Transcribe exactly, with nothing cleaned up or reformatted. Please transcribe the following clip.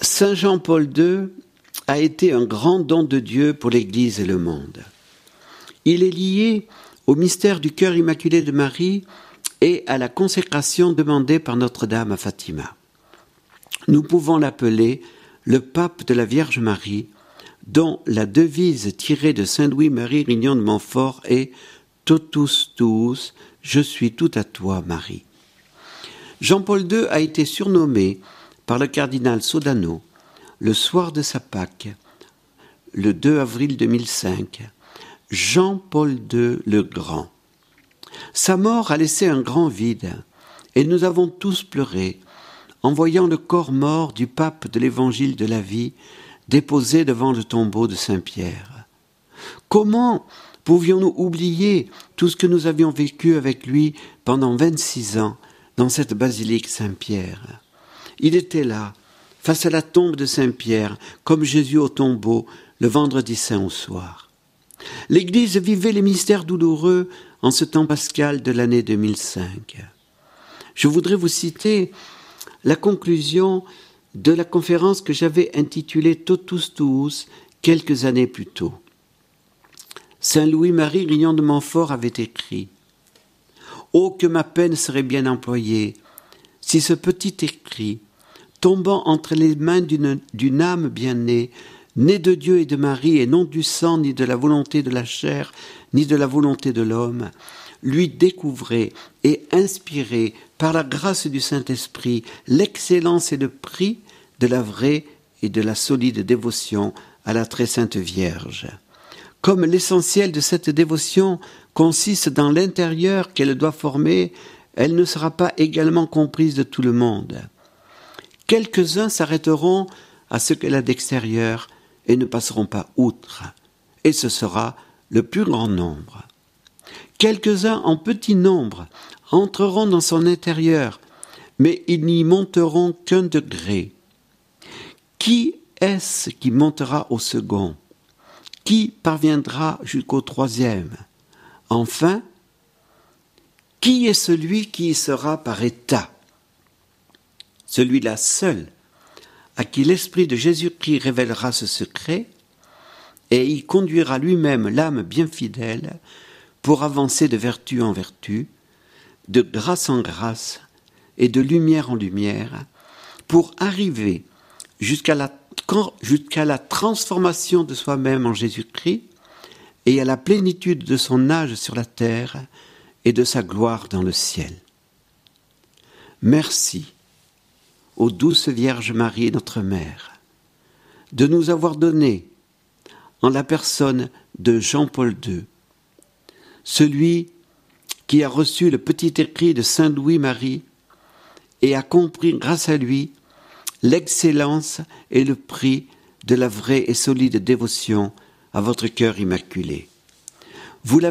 Saint Jean-Paul deux a été un grand don de Dieu pour l'Église et le monde. Il est lié au mystère du cœur immaculé de Marie et à la consécration demandée par Notre-Dame à Fatima. Nous pouvons l'appeler le pape de la Vierge Marie, dont la devise tirée de saint Louis-Marie Grignon de Montfort est « Totus tuus, je suis tout à toi, Marie ». Jean-Paul deux a été surnommé par le cardinal Sodano, le soir de sa Pâque, le deux avril deux mille cinq, Jean-Paul deux le Grand. Sa mort a laissé un grand vide, et nous avons tous pleuré en voyant le corps mort du pape de l'évangile de la vie déposé devant le tombeau de Saint-Pierre. Comment pouvions-nous oublier tout ce que nous avions vécu avec lui pendant vingt-six ans dans cette basilique Saint-Pierre? Il était là, face à la tombe de Saint-Pierre, comme Jésus au tombeau, le vendredi saint au soir. L'Église vivait les mystères douloureux en ce temps pascal de l'année deux mille cinq. Je voudrais vous citer la conclusion de la conférence que j'avais intitulée « Totus tuus » quelques années plus tôt. Saint Louis-Marie Grignon de Montfort avait écrit « Oh, que ma peine serait bien employée si ce petit écrit, tombant entre les mains d'une, d'une âme bien née, née de Dieu et de Marie, et non du sang, ni de la volonté de la chair, ni de la volonté de l'homme, lui découvrait et inspirait par la grâce du Saint-Esprit l'excellence et le prix de la vraie et de la solide dévotion à la très sainte Vierge. Comme l'essentiel de cette dévotion consiste dans l'intérieur qu'elle doit former, elle ne sera pas également comprise de tout le monde. Quelques-uns s'arrêteront à ce qu'elle a d'extérieur et ne passeront pas outre, et ce sera le plus grand nombre. Quelques-uns en petit nombre entreront dans son intérieur, mais ils n'y monteront qu'un degré. Qui est-ce qui montera au second? Qui parviendra jusqu'au troisième? Enfin, qui est celui qui y sera par état? Celui-là seul, à qui l'Esprit de Jésus-Christ révélera ce secret, et y conduira lui-même l'âme bien fidèle pour avancer de vertu en vertu, de grâce en grâce et de lumière en lumière, pour arriver jusqu'à la, jusqu'à la transformation de soi-même en Jésus-Christ et à la plénitude de son âge sur la terre et de sa gloire dans le ciel. Merci, ô douce Vierge Marie, notre Mère, de nous avoir donné, en la personne de Jean-Paul deux, celui qui a reçu le petit écrit de Saint Louis-Marie et a compris grâce à lui l'excellence et le prix de la vraie et solide dévotion à votre cœur immaculé.